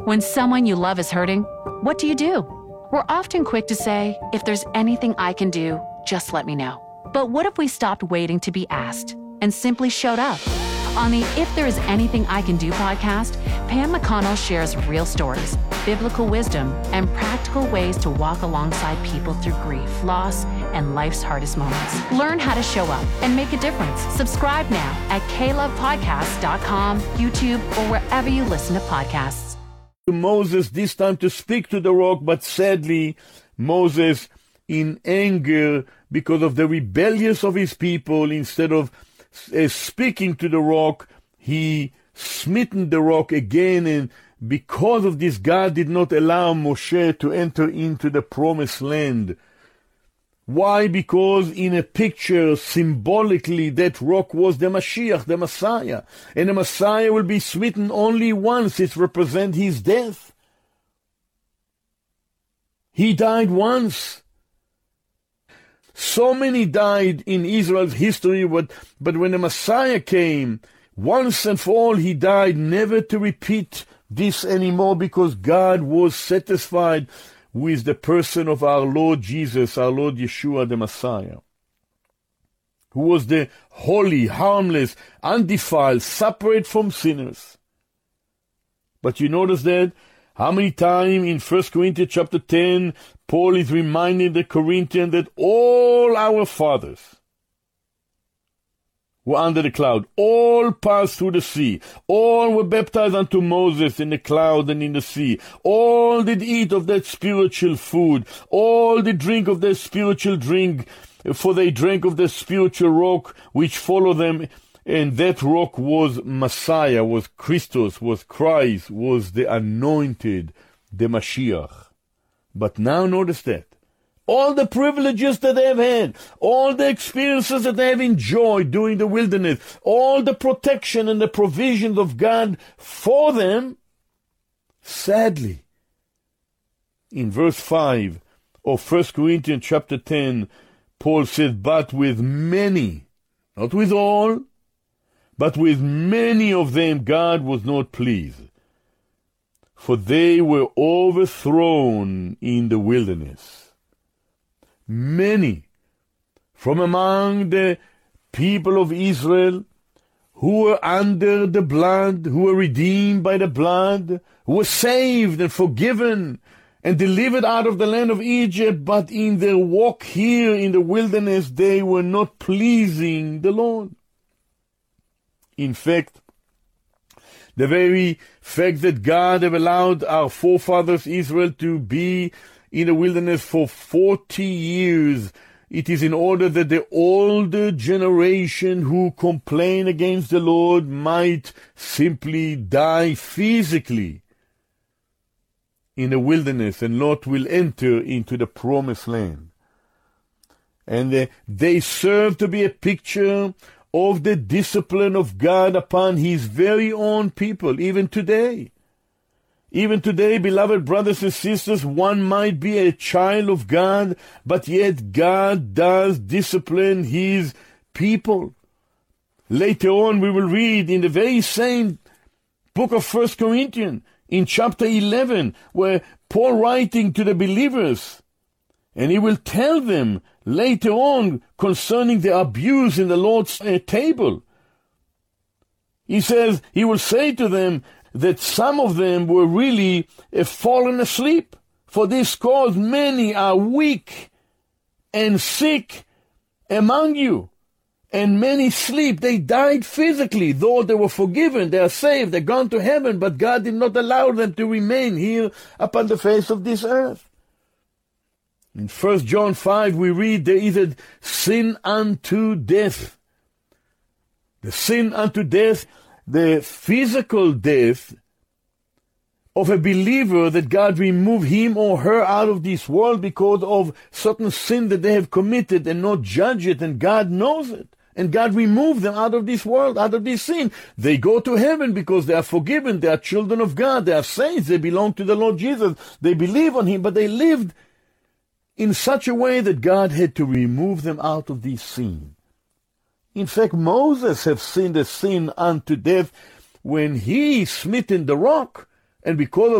When someone you love is hurting, what do? We're often quick to say, if there's anything I can do, just let me know. But what if we stopped waiting to be asked and simply showed up? On the If There Is Anything I Can Do podcast, Pam McConnell shares real stories, biblical wisdom, and practical ways to walk alongside people through grief, loss, and life's hardest moments. Learn how to show up and make a difference. Subscribe now at klovepodcast.com, YouTube, or wherever you listen to podcasts. Moses, this time to speak to the rock, but sadly, Moses, in anger because of the rebellious of his people, instead of speaking to the rock, he smitten the rock again, and because of this, God did not allow Moshe to enter into the promised land. Why? Because in a picture, symbolically, that rock was the Mashiach, the Messiah. And the Messiah will be smitten only once. It represents his death. He died once. So many died in Israel's history, but when the Messiah came, once and for all he died, never to repeat this anymore, because God was satisfied with the person of our Lord Jesus, our Lord Yeshua the Messiah, who was the holy, harmless, undefiled, separate from sinners. But you notice that how many times in 1 Corinthians chapter 10, Paul is reminding the Corinthians that all our fathers were under the cloud, all passed through the sea, all were baptized unto Moses in the cloud and in the sea, all did eat of that spiritual food, all did drink of that spiritual drink, for they drank of the spiritual rock which followed them, and that rock was Messiah, was Christos, was Christ, was the anointed, the Mashiach. But now notice that all the privileges that they have had, all the experiences that they have enjoyed during the wilderness, all the protection and the provisions of God for them, sadly, in verse 5 of 1 Corinthians chapter 10, Paul said, but with many, not with all, but with many of them God was not pleased, for they were overthrown in the wilderness. Many from among the people of Israel who were under the blood, who were redeemed by the blood, who were saved and forgiven and delivered out of the land of Egypt, but in their walk here in the wilderness they were not pleasing the Lord. In fact, the very fact that God have allowed our forefathers Israel to be in the wilderness for 40 years, it is in order that the older generation who complain against the Lord might simply die physically in the wilderness and not will enter into the promised land. And they serve to be a picture of the discipline of God upon his very own people, even today. Even today, beloved brothers and sisters, one might be a child of God, but yet God does discipline his people. Later on, we will read in the very same book of 1 Corinthians, in chapter 11, where Paul writing to the believers, and he will tell them later on concerning the abuse in the Lord's table. He says, he will say to them that some of them were really fallen asleep. For this cause many are weak and sick among you, and many sleep. They died physically, though they were forgiven, they are saved, they're gone to heaven, but God did not allow them to remain here upon the face of this earth. In 1 John 5 we read, there is a sin unto death. The sin unto death, the physical death of a believer, that God remove him or her out of this world because of certain sin that they have committed and not judge it, and God knows it. And God removed them out of this world, out of this sin. They go to heaven because they are forgiven, they are children of God, they are saints, they belong to the Lord Jesus, they believe on him, but they lived in such a way that God had to remove them out of this sin. In fact, Moses have sinned a sin unto death when he smitten the rock, and because of